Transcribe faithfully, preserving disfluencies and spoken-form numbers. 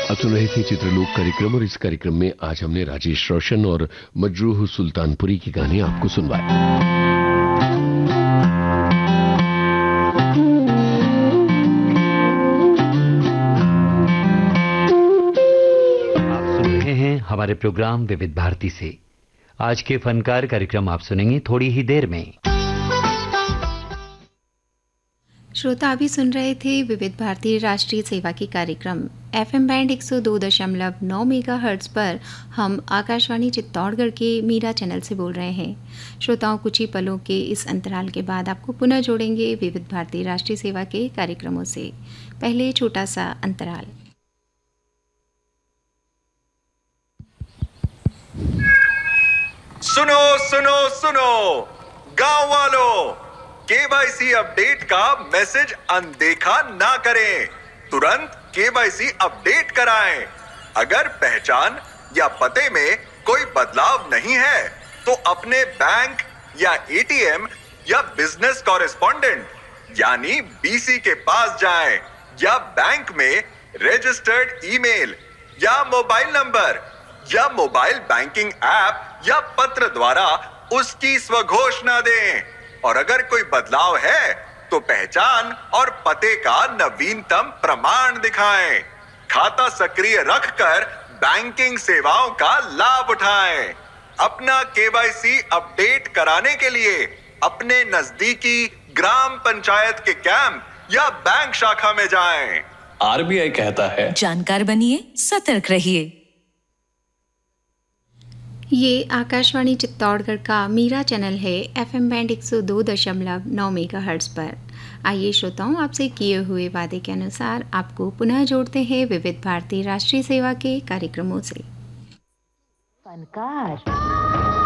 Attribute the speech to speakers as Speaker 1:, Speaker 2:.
Speaker 1: आप सुन रहे थे चित्रलोक कार्यक्रम और इस कार्यक्रम में आज हमने राजेश रोशन और मजरूह सुल्तानपुरी के गाने आपको सुनवाए।
Speaker 2: आप सुन रहे हैं हमारे प्रोग्राम विविध भारती से। आज के फनकार कार्यक्रम आप सुनेंगे थोड़ी ही देर में।
Speaker 3: श्रोता अभी सुन रहे थे विविध भारती राष्ट्रीय सेवा की कार्यक्रम एफएम बैंड एक सौ दो दशमलव नौ मेगाहर्ट्ज पर। हम आकाशवाणी चित्तौड़गढ़ के मीरा चैनल से बोल रहे हैं। श्रोताओं, कुछ ही पलों के इस अंतराल के बाद आपको पुनः जोड़ेंगे विविध भारती राष्ट्रीय सेवा के कार्यक्रमों से। पहले छोटा सा अंतराल।
Speaker 4: सुनो सुनो सुनो गांव वालों, केवाईसी अपडेट का मैसेज अनदेखा ना करें। तुरंत केवाईसी अपडेट कराएं। अगर पहचान या पते में कोई बदलाव नहीं है तो अपने बैंक या एटीएम या बिजनेस कॉरेस्पॉन्डेंट यानी बीसी के पास जाएं या बैंक में रजिस्टर्ड ईमेल या मोबाइल नंबर या मोबाइल बैंकिंग ऐप या पत्र द्वारा उसकी स्वघोषणा दें। और अगर कोई बदलाव है तो पहचान और पते का नवीनतम प्रमाण दिखाएं। खाता सक्रिय रखकर बैंकिंग सेवाओं का लाभ उठाएं। अपना केवाईसी अपडेट कराने के लिए अपने नजदीकी ग्राम पंचायत के कैंप या बैंक शाखा में जाएं।
Speaker 5: आरबीआई कहता है,
Speaker 6: जानकार बनिए, सतर्क रहिए।
Speaker 3: ये आकाशवाणी चित्तौड़गढ़ का मीरा चैनल है एफएम बैंड एक सौ दो दशमलव नौ मेगाहर्ट्ज पर। आइए श्रोताओं, आपसे किए हुए वादे के अनुसार आपको पुनः जोड़ते हैं विविध भारती राष्ट्रीय सेवा के कार्यक्रमों से।
Speaker 6: फनकार